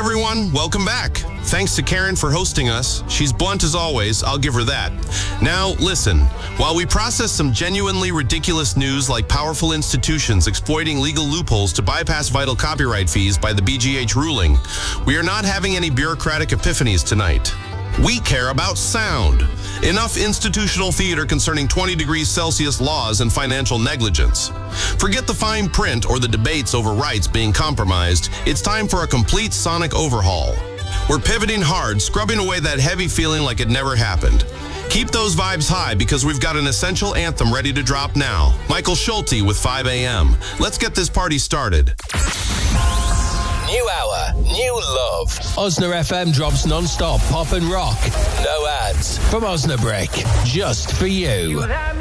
everyone, welcome back. Thanks to Karen for hosting us. She's blunt as always, I'll give her that. Now, listen, while we process some genuinely ridiculous news like powerful institutions exploiting legal loopholes to bypass vital copyright fees by the BGH ruling, we are not having any bureaucratic epiphanies tonight. We care about sound. Enough institutional theater concerning 20 degrees Celsius laws and financial negligence. Forget the fine print or the debates over rights being compromised. It's time for a complete sonic overhaul. We're pivoting hard, scrubbing away that heavy feeling like it never happened. Keep those vibes high because we've got an essential anthem ready to drop now. Michael Schulte with 5 a.m. Let's get this party started. New hour, new love. Osna FM drops non-stop pop and rock. No ads from Osnabrick, just for you.